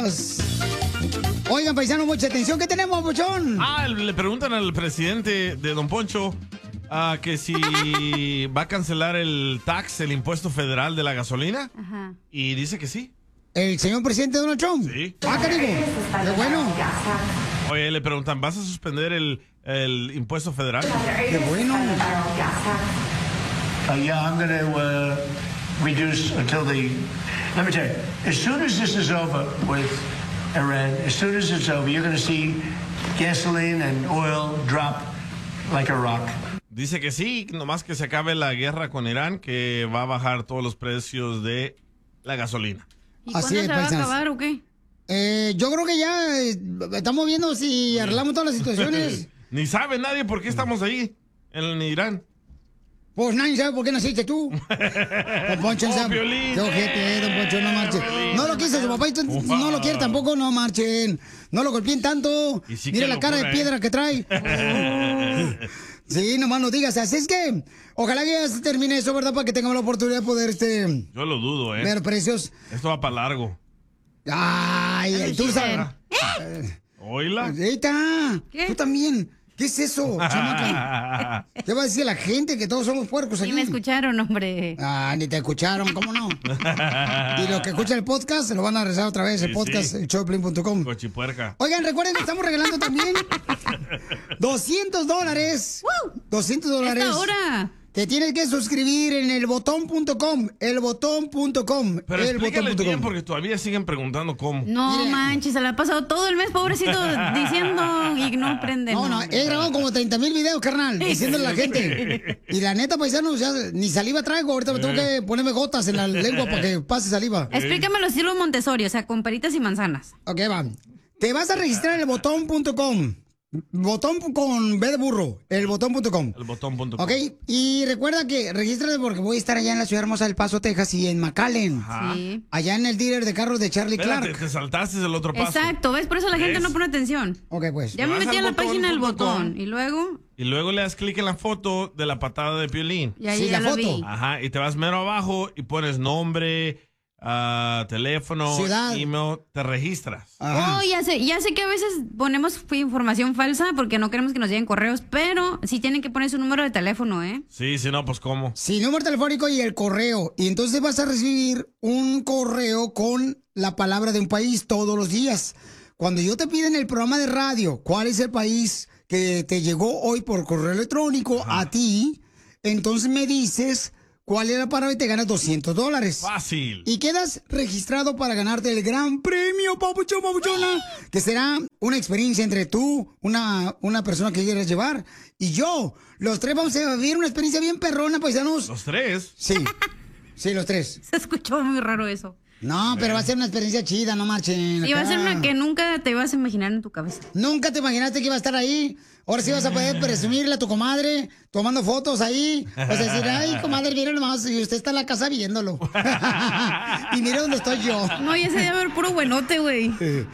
gracias. Oigan, paisano, mucha atención. ¿Qué tenemos, Pochón? Le preguntan al presidente de Don Poncho que si va a cancelar el impuesto federal de la gasolina. Ajá. Y dice que sí. ¿El señor presidente Donald Trump? Sí. Carigo. Qué bueno. Oye, le preguntan, ¿vas a suspender el impuesto federal? Qué bueno. Yeah, I'm going to reduce until let me tell you, as soon as this is over with Iran, as soon as it's over, you're going to see gasoline and oil drop like a rock. Dice que sí, nomás que se acabe la guerra con Irán, que va a bajar todos los precios de la gasolina. ¿Y cuándo se va a acabar o qué? Yo creo que ya estamos viendo si arreglamos todas las situaciones. Ni sabe nadie por qué estamos ahí, en Irán. Pues nadie sabe por qué naciste tú. Don Poncho, Piolín. Qué ojete, Don Poncho, no marchen. No lo quiso su papá y no lo quiere tampoco, no marchen. No lo golpeen tanto. Sí, mira la cara de piedra que trae. Sí, nomás no digas. Así es que, ojalá que ya se termine eso, ¿verdad? Para que tengamos la oportunidad de poder, Yo lo dudo, ver precios. Esto va para largo. Ay, tú sabes. ¿Oíla? Ahorita. Tú también. ¿Qué es eso, chamaca? ¿Qué va a decir la gente? Que todos somos puercos aquí. Sí me escucharon, hombre. Ni te escucharon, ¿cómo no? Y los que escuchan el podcast se lo van a rezar otra vez, el podcast, el showplane.com. Cochipuerca. Oigan, recuerden que estamos regalando también $200. $200. ¡Esta hora! Te tienes que suscribir en elbotón.com. Elbotón.com. Pero explícales bien porque todavía siguen preguntando cómo. No manches, se la ha pasado todo el mes, pobrecito, diciendo y no prende. No, he grabado como 30,000 videos, carnal, diciéndole a la gente. Y la neta, paisano, ya ni saliva traigo. Ahorita me tengo que ponerme gotas en la lengua para que pase saliva. Explícamelo estilo Montessori, o sea, con peritas y manzanas. Ok, va. Te vas a registrar en elbotón.com. Botón con B de burro, elbotón.com. Elbotón.com. Ok, y recuerda que regístrate porque voy a estar allá en la ciudad hermosa del Paso, Texas y en McAllen. Sí. Allá en el dealer de carros de Charlie Clark. Te saltaste el otro paso. Exacto, ¿ves? Por eso la gente no pone atención. Ok, pues. Ya me metí a la página del botón. Y luego. Y luego le das clic en la foto de la patada de Piolín. Y ahí ya la foto. Ajá, y te vas mero abajo y pones nombre, teléfono, ciudad, email, te registras. Oh, ya sé que a veces ponemos información falsa porque no queremos que nos lleguen correos, pero sí tienen que poner su número de teléfono, ¿eh? Sí, si no, pues ¿cómo? Sí, número telefónico y el correo. Y entonces vas a recibir un correo con la palabra de un país todos los días. Cuando yo te pida en el programa de radio cuál es el país que te llegó hoy por correo electrónico a ti, entonces me dices cuál era la palabra y te ganas $200. Fácil. Y quedas registrado para ganarte el gran premio, papuchón, papuchona, que será una experiencia entre tú, una persona que quieras llevar, y yo. Los tres vamos a vivir una experiencia bien perrona, paisanos. ¿Los tres? Sí, sí, los tres. Se escuchó muy raro eso. No, pero va a ser una experiencia chida, no marchen. Y va a ser una que nunca te ibas a imaginar en tu cabeza. Nunca te imaginaste que iba a estar ahí. Ahora sí vas a poder presumirle a tu comadre, tomando fotos ahí. Vas a decir, ay, comadre, mira nomás, y usted está en la casa viéndolo. Y mira dónde estoy yo. No, y ese debe haber puro buenote, güey.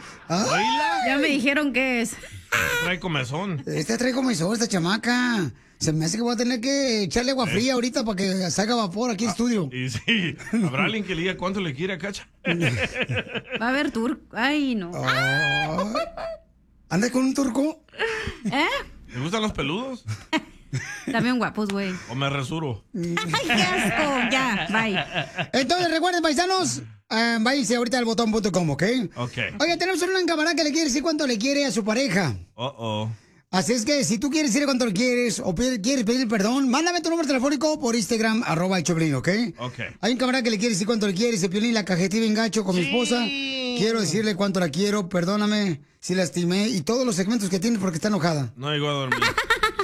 Ya me dijeron qué es. Trae comezón. Trae comezón, esta chamaca. Se me hace que voy a tener que echarle agua fría ahorita para que salga vapor aquí en el estudio. Y sí, ¿habrá alguien que le diga cuánto le quiere a Cacha? Va a haber turco. Ay, no. ¿Andas con un turco? ¿Le gustan los peludos? También guapos, güey. ¿O me resuro? ¡Ay, qué asco! Ya, bye. Entonces, recuerden, paisanos, váyanse ahorita al botón.com, ¿ok? Ok. Oye, tenemos una camarada que le quiere decir cuánto le quiere a su pareja. Así es que si tú quieres decirle cuánto le quieres o quieres pedir perdón, mándame tu número telefónico por Instagram, @elchoplin, ¿ok? Hay un camarada que le quiere decir cuánto le quiere, dice Piolín, la cajetí bien gacho con mi esposa. Quiero decirle cuánto la quiero, perdóname si lastimé y todos los segmentos que tiene porque está enojada. No llegó a dormir.